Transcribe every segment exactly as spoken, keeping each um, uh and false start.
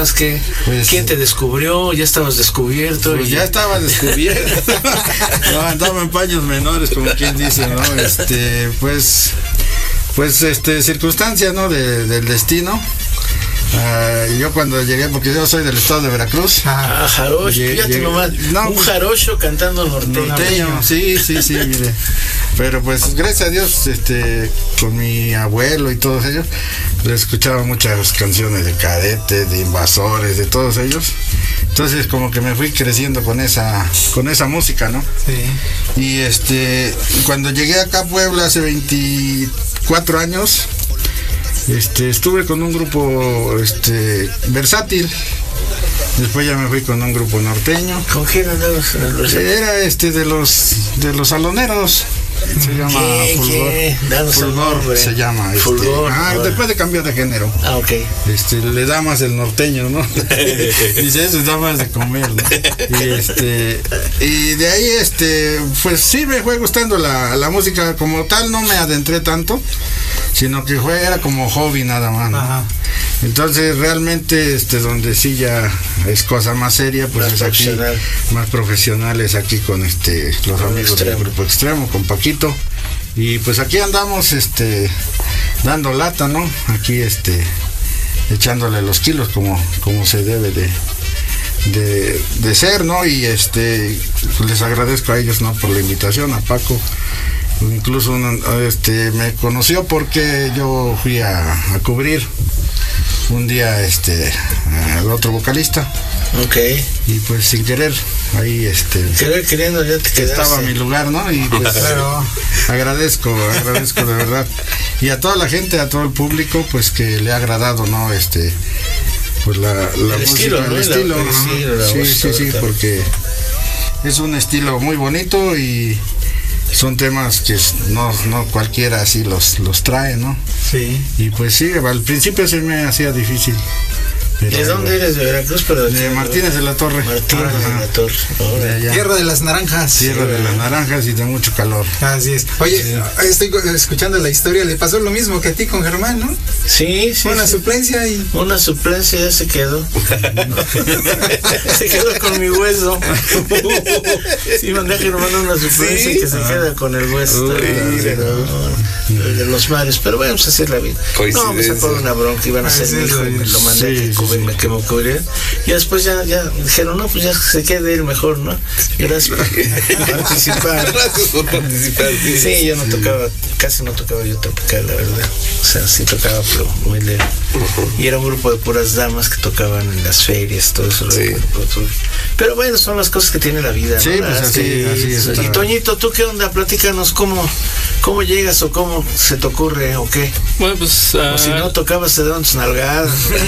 andabas? ¿Qué? Pues, ¿Quién te descubrió? ¿Ya estabas descubierto? Pues y... ya estaba descubierto. No, andaba en paños menores, como quien dice, ¿no? Este, pues, pues, este, circunstancia, ¿no? De, del destino. Uh, yo cuando llegué, porque yo soy del estado de Veracruz. Ah, jarocho, fíjate nomás, no, un jarocho cantando norteño. Norteño, sí, sí, sí, mire. Pero pues gracias a Dios, este, con mi abuelo y todos ellos, les escuchaba muchas canciones de Cadete, de Invasores, de todos ellos. Entonces como que me fui creciendo con esa, con esa música, ¿no? Sí. Y este, cuando llegué acá a Puebla hace veinticuatro años, Este, estuve con un grupo este, versátil. Después ya me fui con un grupo norteño. ¿Con quién andabas? Era este de los de los saloneros. Se llama ¿Qué, Fulgor. qué? Fulgor se llama. Este, Fulgor. Ah, después de cambiar de género. Ah, ok. Este, le da más el norteño, ¿no? Dice, eso da más de comer, ¿no? Y este, y de ahí, este, pues sí me fue gustando la, la música como tal, no me adentré tanto, sino que fue, era como hobby nada más, ¿no? Ajá. Entonces realmente este donde sí ya es cosa más seria, pues más es aquí más profesionales aquí con este los con amigos extremo. Del grupo Extremo, con Paquito, y pues aquí andamos este dando lata, ¿no? Aquí este echándole los kilos como como se debe de de, de ser, ¿no? Y este pues les agradezco a ellos, ¿no? Por la invitación, a Paco. Incluso este me conoció porque yo fui a, a cubrir un día este al otro vocalista. Ok. Y pues sin querer ahí este querer queriendo ya te quedaste. Estaba mi lugar, ¿no? Y pues claro. agradezco agradezco de verdad, y a toda la gente, a todo el público, pues que le ha agradado, ¿no? Este pues la, la el música, estilo, el ¿no? estilo, el estilo la sí, voz, sí, sí, porque es un estilo muy bonito y son temas que no, no cualquiera así los, los trae, ¿no? Sí. Y pues sí, al principio se me hacía difícil. Pero ¿de dónde eres? ¿De Veracruz? Pero de Martínez de la Torre. Martínez de la Torre. De Tierra de las Naranjas. Tierra sí, de las Naranjas y de mucho calor. Así es. Oye, sí. Estoy escuchando la historia, le pasó lo mismo que a ti con Germán, ¿no? Sí, sí. Una sí. suplencia y... Una suplencia ya se quedó. Se quedó con mi hueso. Sí, mandé a Germán una suplencia ¿sí? que se ah. queda con el hueso. Uy, de, no, de los mares. Pero bueno, pues así es la vida. No, me sacó una bronca, iban a ser mi hijo, me lo mandé sí, que, sí, sí. que me cubriera. Y después ya, ya dijeron, no, pues ya se quede él mejor, ¿no? Gracias por participar. Gracias por participar. Sí, sí, yo no tocaba, casi no tocaba yo tropical, la verdad. O sea, sí tocaba, pero muy leve. Uh-huh. Y era un grupo de puras damas que tocaban en las ferias, todo eso. Sí. Pero bueno, son las cosas que tiene la vida, ¿no? Sí, pues así, sí, así es. Y Toñito, ¿tú qué onda? Platícanos cómo, cómo llegas o cómo se te ocurre o qué. Bueno, pues... Uh... O si no tocabas, te daban tus nalgadas.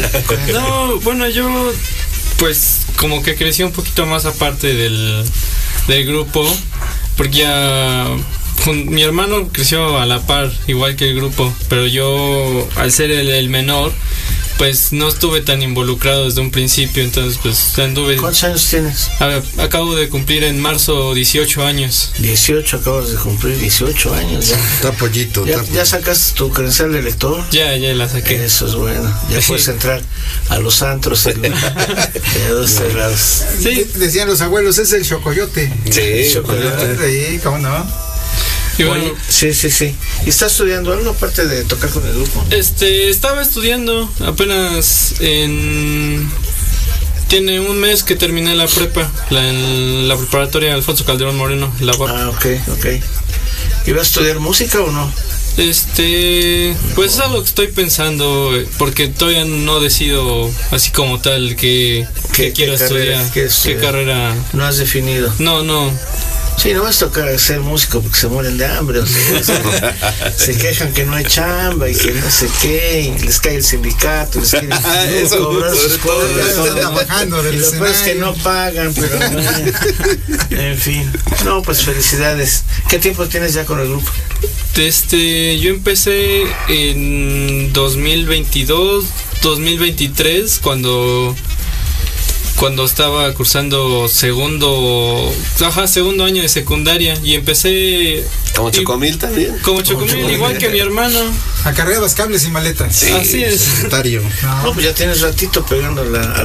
No, bueno, yo pues como que crecí un poquito más aparte del, del grupo, porque ya mi hermano creció a la par, igual que el grupo, pero yo al ser el, el menor, pues no estuve tan involucrado desde un principio, entonces pues anduve... ¿Cuántos años tienes? A ver, acabo de cumplir en marzo dieciocho años. dieciocho, acabas de cumplir dieciocho años ya. Está pollito. ¿Ya, está ¿Ya sacaste tu credencial de lector? Ya, ya la saqué. Eso es bueno. Ya puedes entrar a los antros en los cerrados. Sí. Decían los abuelos, es el chocoyote. Sí, chocoyote. Sí, ¿cómo no? Y bueno, Oye, sí, sí, sí. ¿Y estás estudiando algo aparte de tocar con el grupo? Este, estaba estudiando apenas en... Tiene un mes que terminé la prepa, la, la preparatoria Alfonso Calderón Moreno, la U A P. Ah, ok, ok. ¿Ibas a estudiar música o no? Este, pues es algo que estoy pensando, porque todavía no decido así como tal que, que quiero estudiar, qué, qué carrera. No has definido. No, no. Sí, no vas a tocar ser músico porque se mueren de hambre, o sea, se, se quejan que no hay chamba y que no sé qué, y les cae el sindicato, les quieren eso, cobrar sus cosas, están trabajando del y después es que no pagan, pero no, en fin. No, pues felicidades. ¿Qué tiempo tienes ya con el grupo? Este, yo empecé en dos mil veintidós, dos mil veintitrés, cuando cuando estaba cursando segundo, ajá, segundo año de secundaria, y empecé como Chocomil también. Como Chocomil, igual que mi hermano. Acarreabas cables y maletas. Sí, así es. Secretario. No, pues ya tienes ratito pegando la